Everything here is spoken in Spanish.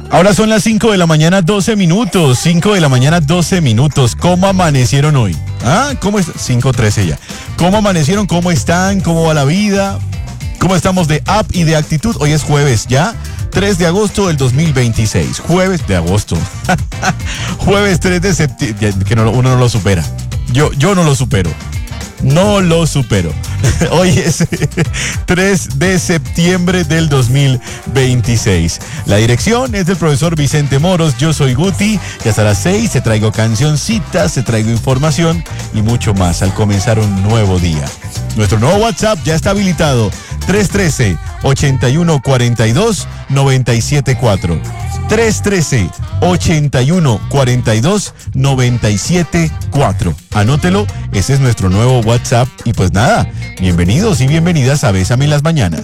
Ahora son las 5 de la mañana, 12 minutos. 5 de la mañana, 12 minutos. ¿Cómo amanecieron hoy? ¿Cómo es? 5:13 ya. ¿Cómo amanecieron? ¿Cómo están? ¿Cómo va la vida? ¿Cómo estamos de app y de actitud? Hoy es jueves ya, 3 de agosto del 2026. Jueves de agosto. Jueves 3 de septiembre. Que uno no lo supera. Yo no lo supero. No lo supero. Hoy es 3 de septiembre del 2026. La dirección es del profesor Vicente Moros. Yo soy Guti y hasta las 6 te traigo cancioncitas, te traigo información y mucho más al comenzar un nuevo día. Nuestro nuevo WhatsApp ya está habilitado. 313-8142-974. 313-8142-974. Anótelo, ese es nuestro nuevo WhatsApp. Y pues nada, bienvenidos y bienvenidas a Bésame en las Mañanas.